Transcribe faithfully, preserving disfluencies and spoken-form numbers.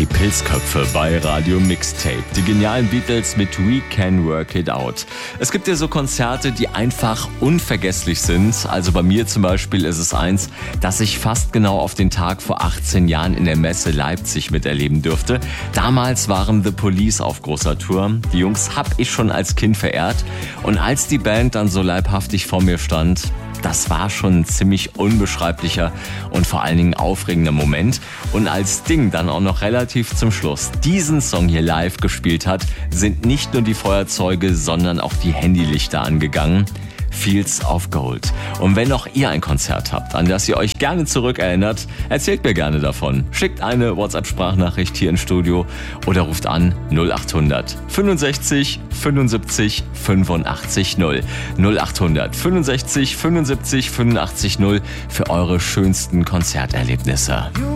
Die Pilzköpfe bei Radio Mixtape. Die genialen Beatles mit We Can Work It Out. Es gibt ja so Konzerte, die einfach unvergesslich sind. Also bei mir zum Beispiel ist es eins, das ich fast genau auf den Tag vor achtzehn Jahren in der Messe Leipzig miterleben durfte. Damals waren The Police auf großer Tour. Die Jungs hab ich schon als Kind verehrt. Und als die Band dann so leibhaftig vor mir stand, das war schon ein ziemlich unbeschreiblicher und vor allen Dingen aufregender Moment. Und als Sting dann auch noch relativ zum Schluss diesen Song hier live gespielt hat, sind nicht nur die Feuerzeuge, sondern auch die Handylichter angegangen. Fields of Gold. Und wenn auch ihr ein Konzert habt, an das ihr euch gerne zurückerinnert, erzählt mir gerne davon. Schickt eine WhatsApp-Sprachnachricht hier ins Studio oder ruft an null acht hundert fünfundsechzig fünfundsiebzig fünfundachtzig null. null acht hundert fünfundsechzig fünfundsiebzig fünfundachtzig null für eure schönsten Konzerterlebnisse.